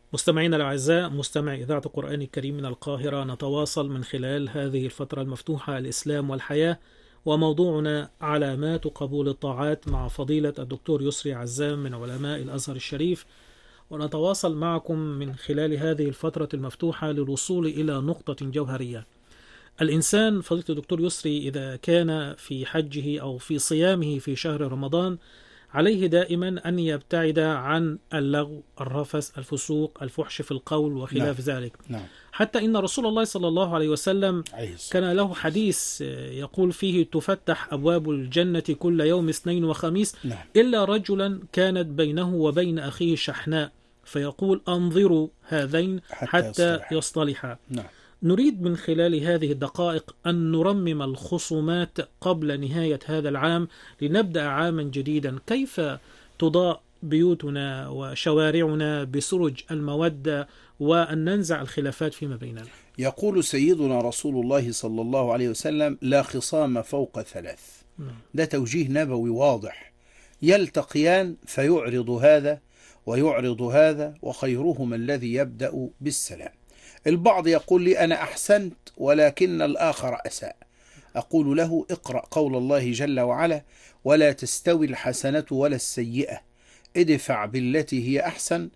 مستمعينا الأعزاء، مستمعي إذاعة القرآن الكريم من القاهرة، نتواصل من خلال هذه الفترة المفتوحة الإسلام والحياة، وموضوعنا علامات قبول الطاعات مع فضيلة الدكتور يسري عزام من علماء الأزهر الشريف. ونتواصل معكم من خلال هذه الفترة المفتوحة للوصول إلى نقطة جوهرية. الإنسان فضيلة الدكتور يسري إذا كان في حجه أو في صيامه في شهر رمضان، عليه دائما أن يبتعد عن اللغو، الرفث، الفسوق، الفحش في القول نعم. وخلاف ذلك. نعم. حتى إن رسول الله صلى الله عليه وسلم عليه الصلاة كان له والسلام. حديث يقول فيه: تفتح أبواب الجنة كل يوم اثنين وخميس نعم. إلا رجلا كانت بينه وبين أخيه شحناء، فيقول: أنظروا هذين حتى حتى يصطلح. يصطلحا. نعم. نريد من خلال هذه الدقائق أن نرمم الخصومات قبل نهاية هذا العام، لنبدأ عاما جديدا. كيف تضاء بيوتنا وشوارعنا بسرج المودة، وأن ننزع الخلافات فيما بيننا؟ يقول سيدنا رسول الله صلى الله عليه وسلم: لا خصام فوق ثلاث. نعم. ده توجيه نبوي واضح. يلتقيان فيعرض هذا ويعرض هذا، وخيرهما الذي يبدأ بالسلام. البعض يقول لي: أنا أحسنت ولكن الآخر أساء. أقول له: اقرأ قول الله جل وعلا: ولا تستوي الحسنة ولا السيئة، ادفع بالتي هي أحسن